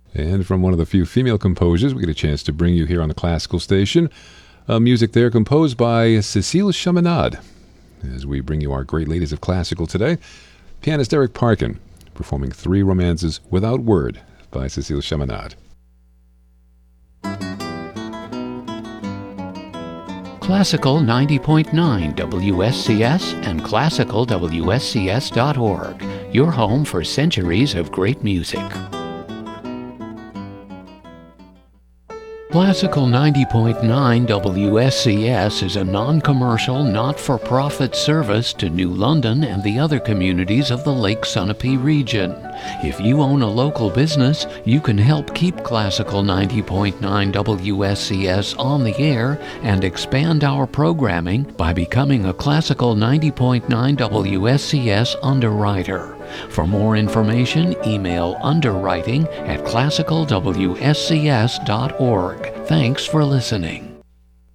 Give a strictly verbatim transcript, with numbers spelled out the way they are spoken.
And from one of the few female composers we get a chance to bring you here on the Classical Station, uh, music there composed by Cécile Chaminade. As we bring you our great ladies of classical today, pianist Eric Parkin performing Three Romances Without Word by Cécile Chaminade. Classical ninety point nine W S C S and classical W S C S dot org, your home for centuries of great music. Classical ninety point nine W S C S is a non-commercial, not-for-profit service to New London and the other communities of the Lake Sunapee region. If you own a local business, you can help keep Classical ninety point nine W S C S on the air and expand our programming by becoming a Classical ninety point nine W S C S underwriter. For more information, email underwriting at classical W S C S dot org. Thanks for listening.